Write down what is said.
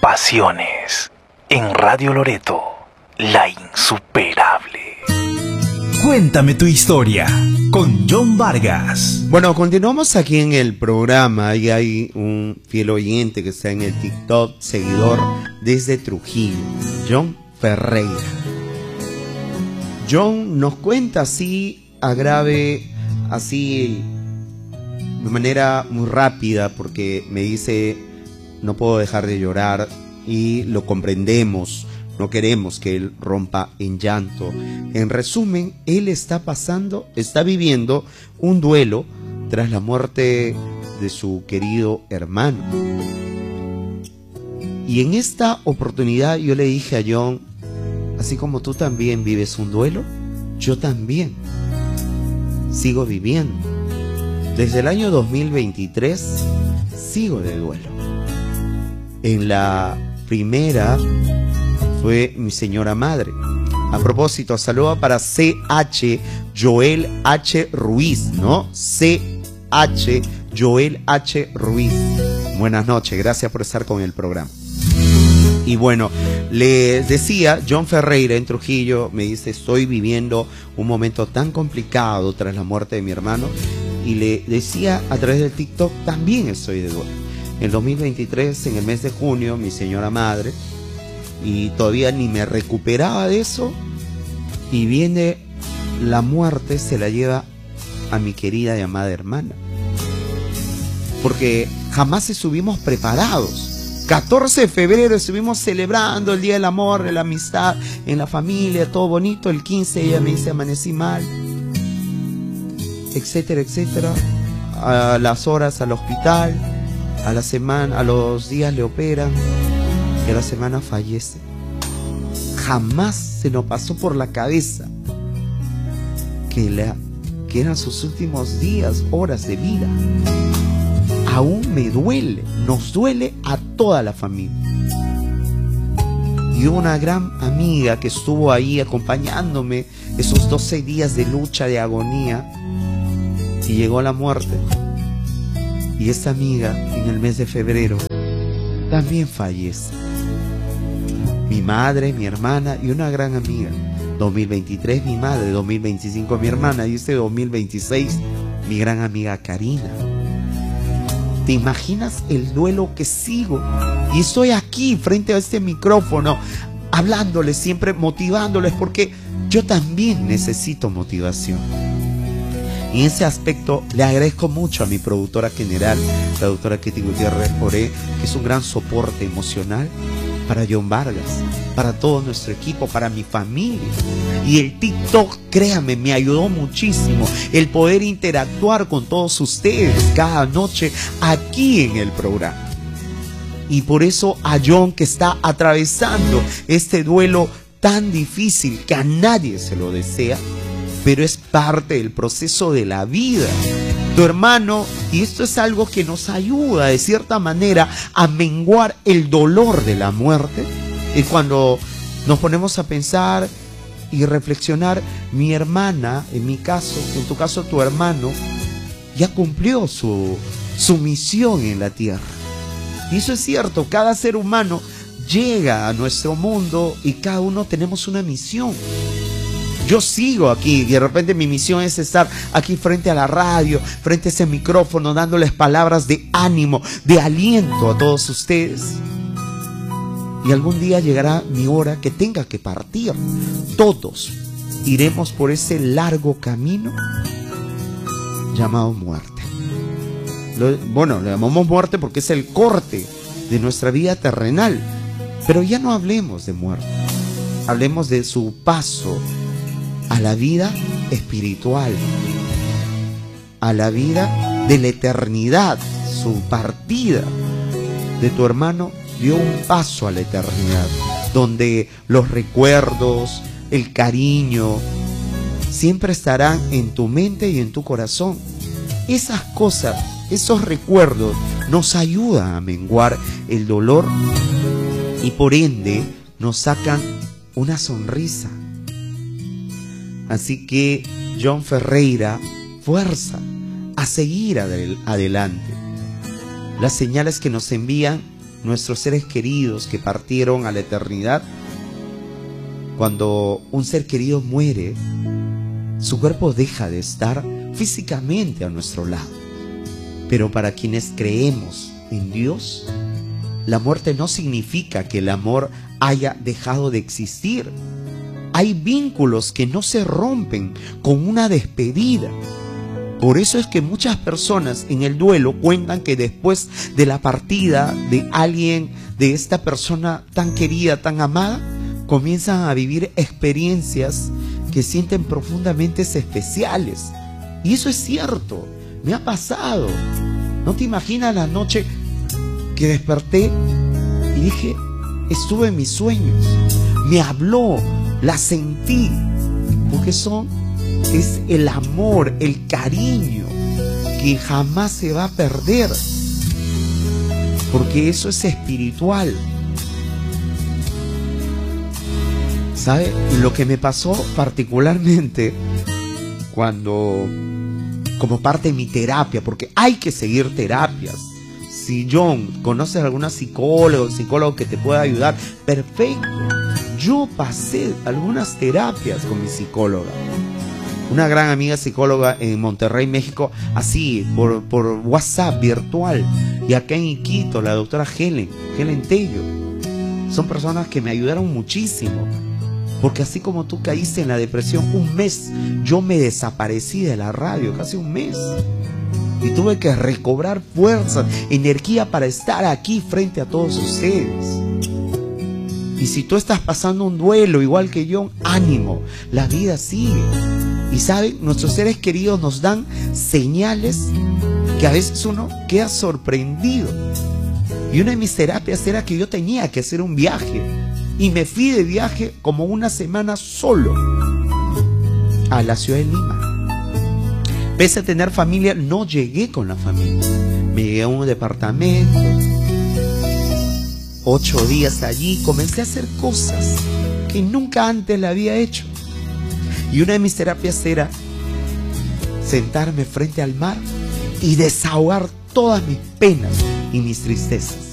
pasiones. En Radio Loreto, la insuperable. Cuéntame tu historia con John Vargas. Bueno, continuamos aquí en el programa y hay un fiel oyente que está en el TikTok, seguidor desde Trujillo, John Ferreira. John nos cuenta así, así de manera muy rápida, porque me dice, no puedo dejar de llorar, y lo comprendemos, no queremos que él rompa en llanto. En resumen, él está viviendo un duelo tras la muerte de su querido hermano. Y en esta oportunidad yo le dije a John, así como tú también vives un duelo, yo también sigo viviendo. Desde el año 2023 sigo de duelo. En la primera fue mi señora madre. A propósito, saludo para CH Joel H. Ruiz, ¿no? CH Joel H. Ruiz. Buenas noches, gracias por estar con el programa. Y bueno, les decía, John Ferreira en Trujillo me dice, estoy viviendo un momento tan complicado tras la muerte de mi hermano. Y le decía a través del TikTok, también estoy de duelo. En 2023, en el mes de junio, mi señora madre, y todavía ni me recuperaba de eso, y viene la muerte, se la lleva a mi querida y amada hermana. Porque jamás estuvimos preparados. 14 de febrero estuvimos celebrando el Día del Amor, de la Amistad, en la familia, todo bonito. El 15 ella me dice, amanecí mal, etcétera, etcétera. A las horas al hospital, a la semana, a los días le operan, y a la semana fallece. Jamás se nos pasó por la cabeza que eran sus últimos días, horas de vida. Aún me duele, nos duele a toda la familia. Y una gran amiga que estuvo ahí acompañándome esos 12 días de lucha, de agonía, y llegó la muerte. Y esta amiga, en el mes de febrero, también fallece. Mi madre, mi hermana y una gran amiga. 2023 mi madre, 2025 mi hermana, y este 2026 mi gran amiga Karina. ¿Te imaginas el duelo que sigo? Y estoy aquí frente a este micrófono, hablándoles siempre, motivándoles, porque yo también necesito motivación. Y en ese aspecto le agradezco mucho a mi productora general, la doctora Ketty Gutiérrez Oré, que es un gran soporte emocional para John Vargas, para todo nuestro equipo, para mi familia. Y el TikTok, créame, me ayudó muchísimo el poder interactuar con todos ustedes cada noche aquí en el programa. Y por eso a John, que está atravesando este duelo tan difícil que a nadie se lo desea, pero es parte del proceso de la vida. Tu hermano, y esto es algo que nos ayuda de cierta manera a menguar el dolor de la muerte, y cuando nos ponemos a pensar y reflexionar, mi hermana, en mi caso, en tu caso tu hermano, ya cumplió su misión en la tierra. Y eso es cierto, cada ser humano llega a nuestro mundo y cada uno tenemos una misión. Yo sigo aquí y de repente mi misión es estar aquí frente a la radio, frente a ese micrófono, dándoles palabras de ánimo, de aliento a todos ustedes. Y algún día llegará mi hora que tenga que partir. Todos iremos por ese largo camino llamado muerte. Bueno, le llamamos muerte porque es el corte de nuestra vida terrenal. Pero ya no hablemos de muerte. Hablemos de su paso a la vida espiritual, a la vida de la eternidad. Su partida de tu hermano dio un paso a la eternidad, donde los recuerdos, el cariño, siempre estarán en tu mente y en tu corazón. Esas cosas, esos recuerdos nos ayudan a menguar el dolor y por ende nos sacan una sonrisa. Así que, John Ferreira, fuerza a seguir adelante. Las señales que nos envían nuestros seres queridos que partieron a la eternidad. Cuando un ser querido muere, su cuerpo deja de estar físicamente a nuestro lado. Pero para quienes creemos en Dios, la muerte no significa que el amor haya dejado de existir. Hay vínculos que no se rompen con una despedida. Por eso es que muchas personas en el duelo cuentan que después de la partida de alguien, de esta persona tan querida, tan amada, comienzan a vivir experiencias que sienten profundamente especiales. Y eso es cierto, me ha pasado. ¿No te imaginas la noche que desperté y dije, estuve en mis sueños, me habló, la sentí? Porque es el amor, el cariño que jamás se va a perder, porque eso es espiritual. ¿Sabe? Lo que me pasó particularmente cuando, como parte de mi terapia, porque hay que seguir terapias. Si John, conoces a alguna psicólogo que te pueda ayudar, perfecto. Yo pasé algunas terapias con mi psicóloga, una gran amiga psicóloga en Monterrey, México, así, por WhatsApp virtual. Y acá en Iquitos, la doctora Helen Tello. Son personas que me ayudaron muchísimo. Porque así como tú caíste en la depresión, un mes yo me desaparecí de la radio, casi un mes. Y tuve que recobrar fuerza, energía para estar aquí frente a todos ustedes. Y si tú estás pasando un duelo igual que yo, ánimo, la vida sigue. Y saben, nuestros seres queridos nos dan señales que a veces uno queda sorprendido. Y una de mis terapias era que yo tenía que hacer un viaje. Y me fui de viaje como una semana solo a la ciudad de Lima. Pese a tener familia, no llegué con la familia. Me llegué a un departamento, 8 días allí, comencé a hacer cosas que nunca antes la había hecho. Y una de mis terapias era sentarme frente al mar y desahogar todas mis penas y mis tristezas.